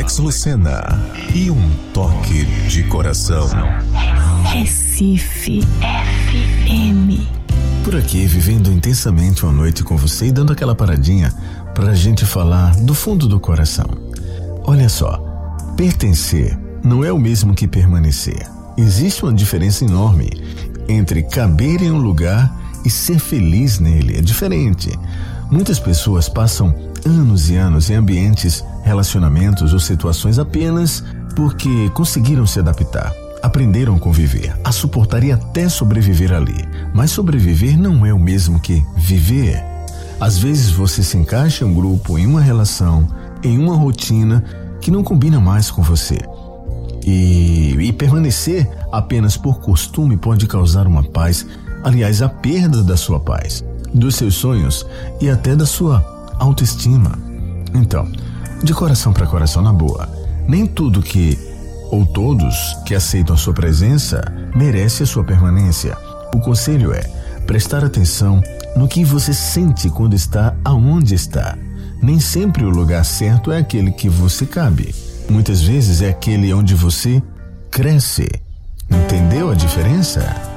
Alex Lucena e um toque de coração. Recife FM. Por aqui, vivendo intensamente uma noite com você e dando aquela paradinha pra gente falar do fundo do coração. Olha só, pertencer não é o mesmo que permanecer. Existe uma diferença enorme entre caber em um lugar e ser feliz nele. É diferente. Muitas pessoas passam anos e anos em ambientes, relacionamentos ou situações apenas porque conseguiram se adaptar, aprenderam a conviver, a suportar e até sobreviver ali. Mas sobreviver não é o mesmo que viver. Às vezes você se encaixa em um grupo, em uma relação, em uma rotina que não combina mais com você. E permanecer apenas por costume pode causar uma paz, aliás, a perda da sua paz, dos seus sonhos e até da sua autoestima. Então, de coração para coração, na boa, nem tudo que, ou todos que aceitam a sua presença, merece a sua permanência. O conselho é prestar atenção no que você sente quando está aonde está. Nem sempre o lugar certo é aquele que você cabe. Muitas vezes é aquele onde você cresce. Entendeu a diferença?